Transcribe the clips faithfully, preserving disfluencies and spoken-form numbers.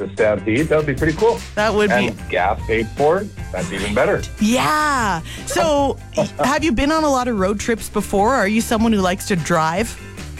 the Stampede. That would be pretty cool. That would and be. And gas paid for. That's even better. Yeah. So, have you been on a lot of road trips before? Are you someone who likes to drive?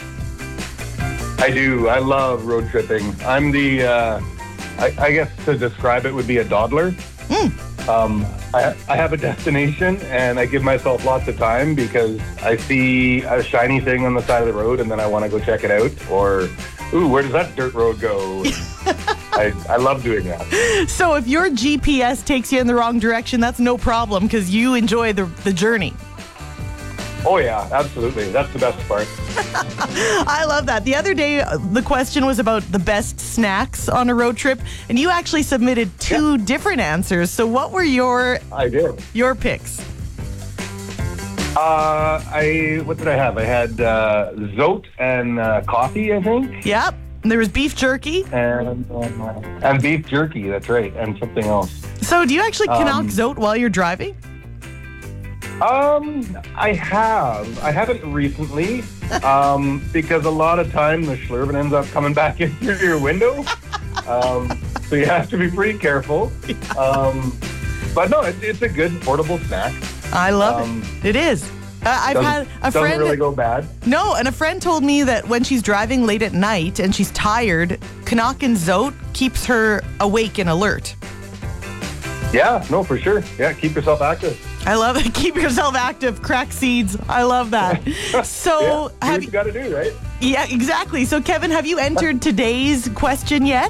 I do. I love road tripping. I'm the, uh, I, I guess to describe it would be a dawdler. Mm. Um, I, I have a destination and I give myself lots of time because I see a shiny thing on the side of the road and then I want to go check it out. Or, ooh, where does that dirt road go? I, I love doing that. So if your G P S takes you in the wrong direction, that's no problem because you enjoy the, the journey. Oh, yeah, absolutely. That's the best part. I love that. The other day, the question was about the best snacks on a road trip, and you actually submitted two yeah. different answers. So what were your I did. your picks? Uh, I what did I have? I had uh, Zote and uh, coffee, I think. Yep. And there was beef jerky. And, uh, and beef jerky, that's right, and something else. So do you actually Um, Canuck Zote while you're driving? Um, I have. I haven't recently, um, because a lot of time the schlurven ends up coming back in through your window. Um, so you have to be pretty careful. Um, but no, it's, it's a good portable snack. I love um, it. It is. Uh, I've doesn't, had a doesn't friend. really go bad. No, and a friend told me that when she's driving late at night and she's tired, Canuck and Zote keeps her awake and alert. Yeah, no, for sure. Yeah, keep yourself active. I love it. Keep yourself active. Crack seeds. I love that. So, yeah, do have what you got to do, right? Yeah, exactly. So, Kevin, have you entered today's question yet?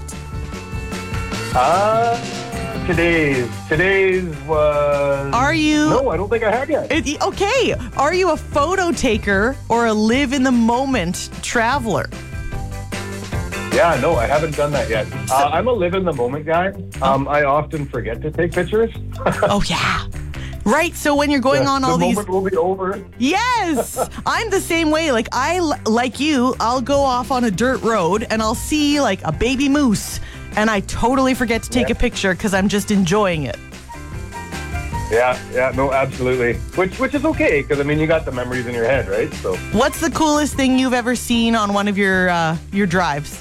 Uh, today's today's was. Are you? No, I don't think I have yet. It, okay. Are you a photo taker or a live in the moment traveler? Yeah, no, I haven't done that yet. Uh, I'm a live in the moment guy. Um, I often forget to take pictures. Oh, yeah. Right, so when you're going yeah, on all the these... The moment will be over. Yes! I'm the same way. Like, I, like you, I'll go off on a dirt road and I'll see, like, a baby moose and I totally forget to take yeah. a picture because I'm just enjoying it. Yeah, yeah, no, absolutely. Which which is okay, because, I mean, you got the memories in your head, right? So. What's the coolest thing you've ever seen on one of your uh, your drives?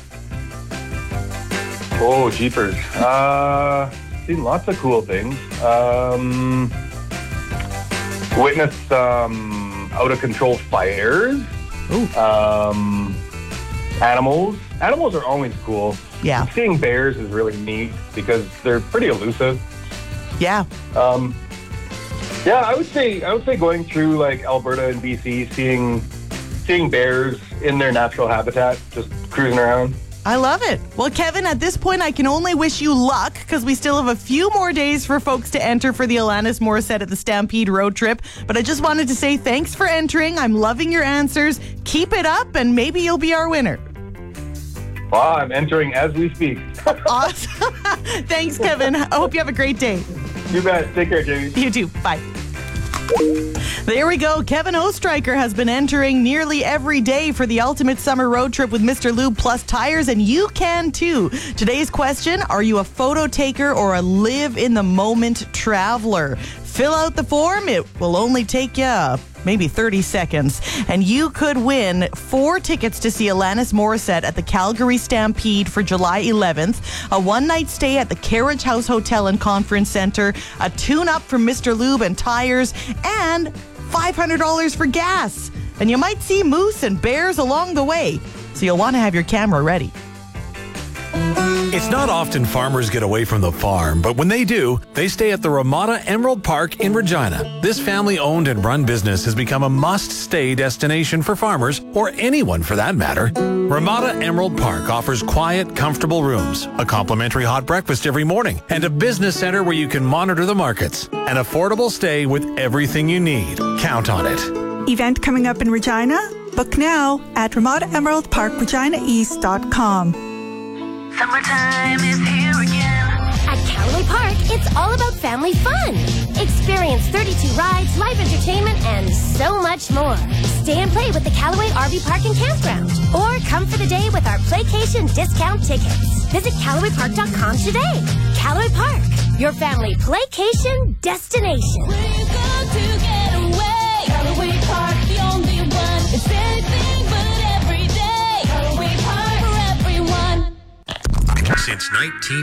Oh, jeepers. Uh, seen lots of cool things. Um... Witnessed um, out-of-control fires. Ooh. Um, animals. Animals are always cool. Yeah. Seeing bears is really neat because they're pretty elusive. Yeah. Um, yeah, I would say I would say going through like Alberta and B C, seeing seeing bears in their natural habitat, just cruising around. I love it. Well, Kevin, at this point, I can only wish you luck because we still have a few more days for folks to enter for the Alanis Morissette at the Stampede road trip. But I just wanted to say thanks for entering. I'm loving your answers. Keep it up and maybe you'll be our winner. Wow, I'm entering as we speak. Awesome. Thanks, Kevin. I hope you have a great day. You bet. Take care, Jamie. You too. Bye. There we go. Kevin Ostreicher has been entering nearly every day for the ultimate summer road trip with Mister Lube Plus Tires, and you can too. Today's question, are you a photo taker or a live-in-the-moment traveler? Fill out the form. It will only take you maybe thirty seconds. And you could win four tickets to see Alanis Morissette at the Calgary Stampede for July eleventh, a one-night stay at the Carriage House Hotel and Conference Center, a tune-up from Mister Lube and Tires, and five hundred dollars for gas. And you might see moose and bears along the way, so you'll want to have your camera ready. It's not often farmers get away from the farm, but when they do, they stay at the Ramada Emerald Park in Regina. This family-owned and run business has become a must-stay destination for farmers, or anyone for that matter. Ramada Emerald Park offers quiet, comfortable rooms, a complimentary hot breakfast every morning, and a business center where you can monitor the markets. An affordable stay with everything you need. Count on it. Event coming up in Regina? Book now at ramada emerald park regina east dot com. Summertime is here again. At Callaway Park, it's all about family fun. Experience thirty-two rides, live entertainment, and so much more. Stay and play with the Callaway R V Park and Campground. Or come for the day with our Playcation discount tickets. Visit Callaway Park dot com today. Callaway Park, your family Playcation destination. We're going to get away. Callaway Park, the only one. It's anything but every day. Callaway Park for everyone. Since nineteen